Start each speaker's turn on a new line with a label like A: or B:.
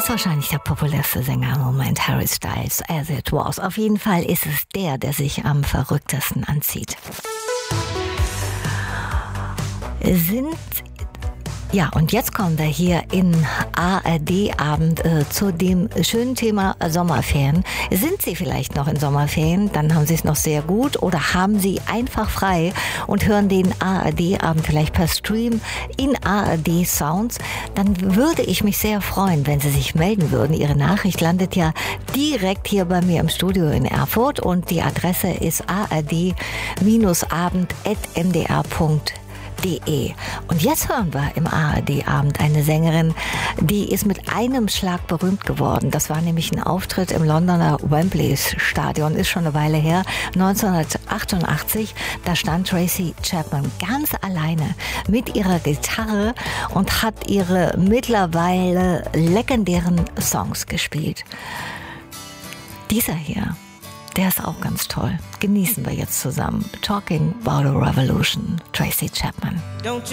A: ist wahrscheinlich der populärste Sänger im Moment, Harry Styles, As It Was. Auf jeden Fall ist es der sich am verrücktesten anzieht. Ja, und jetzt kommen wir hier in ARD-Abend zu dem schönen Thema Sommerferien. Sind Sie vielleicht noch in Sommerferien? Dann haben Sie es noch sehr gut. Oder haben Sie einfach frei und hören den ARD-Abend vielleicht per Stream in ARD Sounds? Dann würde ich mich sehr freuen, wenn Sie sich melden würden. Ihre Nachricht landet ja direkt hier bei mir im Studio in Erfurt und die Adresse ist ard-abend@ndr.de. Und jetzt hören wir im ARD-Abend eine Sängerin, die ist mit einem Schlag berühmt geworden. Das war nämlich ein Auftritt im Londoner Wembley-Stadion, ist schon eine Weile her, 1988. Da stand Tracy Chapman ganz alleine mit ihrer Gitarre und hat ihre mittlerweile legendären Songs gespielt. Dieser hier, der ist auch ganz toll. Genießen wir jetzt zusammen. Talking About a Revolution, Tracy Chapman.